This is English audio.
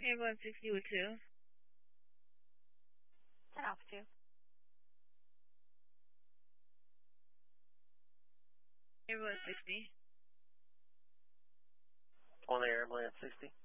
Ambulance 60 with 2. 10 off 2. Ambulance 60. On the ambulance 60.